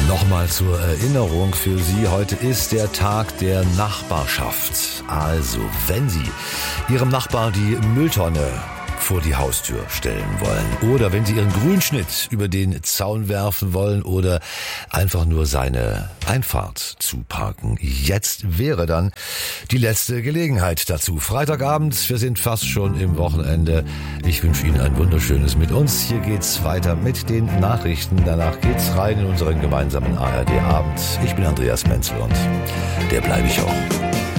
Nochmal zur Erinnerung für Sie, heute ist der Tag der Nachbarschaft. Also, wenn Sie Ihrem Nachbar die Mülltonne vor die Haustür stellen wollen oder wenn Sie Ihren Grünschnitt über den Zaun werfen wollen oder einfach nur seine Einfahrt zuparken. Jetzt wäre dann die letzte Gelegenheit dazu. Freitagabend, wir sind fast schon im Wochenende. Ich wünsche Ihnen ein wunderschönes mit uns. Hier geht's weiter mit den Nachrichten. Danach geht's rein in unseren gemeinsamen ARD-Abend. Ich bin Andreas Menzel und der bleibe ich auch.